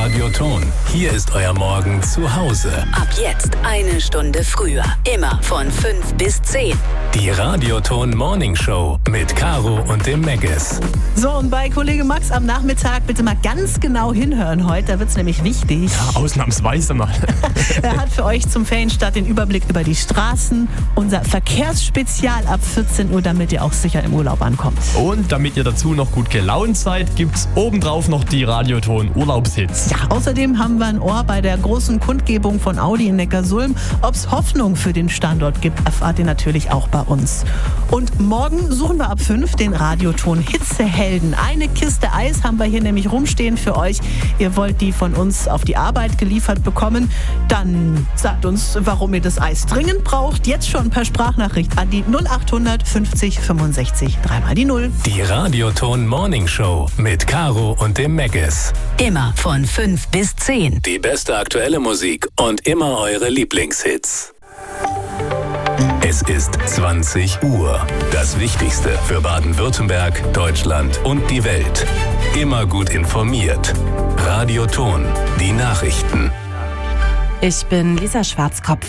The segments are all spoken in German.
Radioton. Hier ist euer Morgen zu Hause. Ab jetzt 1 Stunde früher. Immer von 5 bis 10. Die Radioton Morning Show mit Caro und dem Megges. So, und bei Kollege Max am Nachmittag bitte mal ganz genau hinhören heute. Da wird es nämlich wichtig. Ja, ausnahmsweise mal. Er hat für euch zum Ferienstart den Überblick über die Straßen. Unser Verkehrsspezial ab 14 Uhr, damit ihr auch sicher im Urlaub ankommt. Und damit ihr dazu noch gut gelaunt seid, gibt's obendrauf noch die Radioton Urlaubshits. Ja, außerdem haben wir ein Ohr bei der großen Kundgebung von Audi in Neckarsulm. Ob es Hoffnung für den Standort gibt, erfahrt ihr natürlich auch bei uns. Und morgen suchen wir ab 5 den Radioton Hitzehelden. Eine Kiste Eis haben wir hier nämlich rumstehen für euch. Ihr wollt die von uns auf die Arbeit geliefert bekommen. Dann sagt uns, warum ihr das Eis dringend braucht. Jetzt schon per Sprachnachricht an die 0800 50 65 3 die 0. Die Radioton Morning Show mit Caro und dem Megges. Immer von 5 bis 10. Die beste aktuelle Musik und immer eure Lieblingshits. Es ist 20 Uhr. Das Wichtigste für Baden-Württemberg, Deutschland und die Welt. Immer gut informiert. Radioton, die Nachrichten. Ich bin Lisa Schwarzkopf.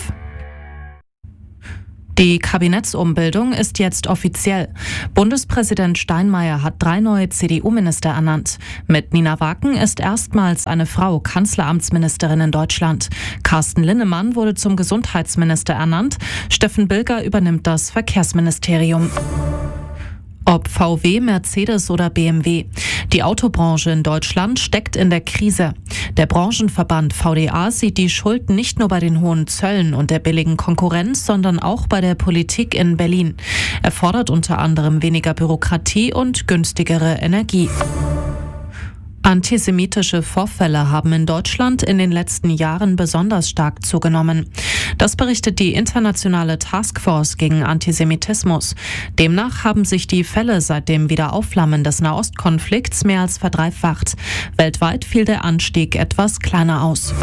Die Kabinettsumbildung ist jetzt offiziell. Bundespräsident Steinmeier hat 3 neue CDU-Minister ernannt. Mit Nina Waken ist erstmals eine Frau Kanzleramtsministerin in Deutschland. Carsten Linnemann wurde zum Gesundheitsminister ernannt. Steffen Bilger übernimmt das Verkehrsministerium. Ob VW, Mercedes oder BMW. Die Autobranche in Deutschland steckt in der Krise. Der Branchenverband VDA sieht die Schuld nicht nur bei den hohen Zöllen und der billigen Konkurrenz, sondern auch bei der Politik in Berlin. Er fordert unter anderem weniger Bürokratie und günstigere Energie. Antisemitische Vorfälle haben in Deutschland in den letzten Jahren besonders stark zugenommen. Das berichtet die internationale Taskforce gegen Antisemitismus. Demnach haben sich die Fälle seit dem Wiederaufflammen des Nahostkonflikts mehr als verdreifacht. Weltweit fiel der Anstieg etwas kleiner aus.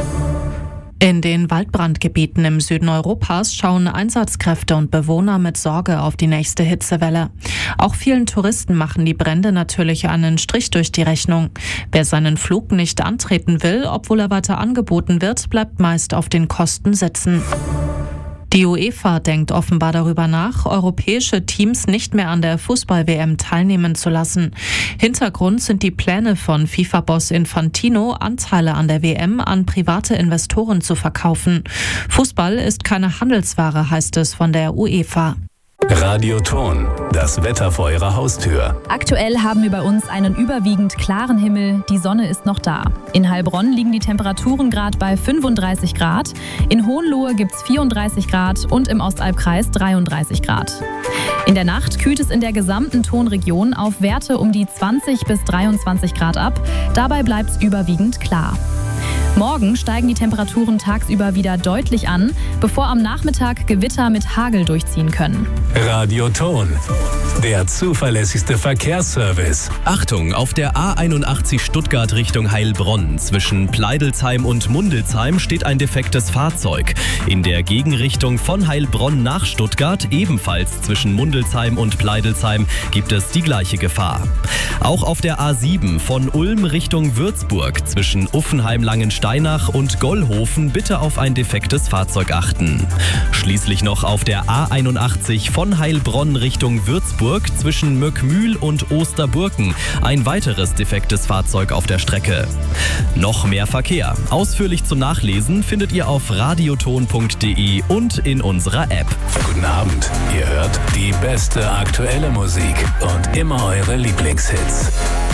In den Waldbrandgebieten im Süden Europas schauen Einsatzkräfte und Bewohner mit Sorge auf die nächste Hitzewelle. Auch vielen Touristen machen die Brände natürlich einen Strich durch die Rechnung. Wer seinen Flug nicht antreten will, obwohl er weiter angeboten wird, bleibt meist auf den Kosten sitzen. Die UEFA denkt offenbar darüber nach, europäische Teams nicht mehr an der Fußball-WM teilnehmen zu lassen. Hintergrund sind die Pläne von FIFA-Boss Infantino, Anteile an der WM an private Investoren zu verkaufen. Fußball ist keine Handelsware, heißt es von der UEFA. Radioton, das Wetter vor eurer Haustür. Aktuell haben wir bei uns einen überwiegend klaren Himmel. Die Sonne ist noch da. In Heilbronn liegen die Temperaturen gerade bei 35 Grad. In Hohenlohe gibt es 34 Grad und im Ostalbkreis 33 Grad. In der Nacht kühlt es in der gesamten Tonregion auf Werte um die 20 bis 23 Grad ab. Dabei bleibt es überwiegend klar. Morgen steigen die Temperaturen tagsüber wieder deutlich an, bevor am Nachmittag Gewitter mit Hagel durchziehen können. Radioton, der zuverlässigste Verkehrsservice. Achtung, auf der A81 Stuttgart Richtung Heilbronn zwischen Pleidelsheim und Mundelsheim steht ein defektes Fahrzeug. In der Gegenrichtung von Heilbronn nach Stuttgart, ebenfalls zwischen Mundelsheim und Pleidelsheim, gibt es die gleiche Gefahr. Auch auf der A7 von Ulm Richtung Würzburg zwischen Uffenheim-Langensteinach und Gollhofen bitte auf ein defektes Fahrzeug achten. Schließlich noch auf der A81 von Heilbronn Richtung Würzburg zwischen Möckmühl und Osterburken ein weiteres defektes Fahrzeug auf der Strecke. Noch mehr Verkehr. Ausführlich zum Nachlesen findet ihr auf radioton.de und in unserer App. Guten Abend, ihr hört die beste aktuelle Musik und immer eure Lieblingshits.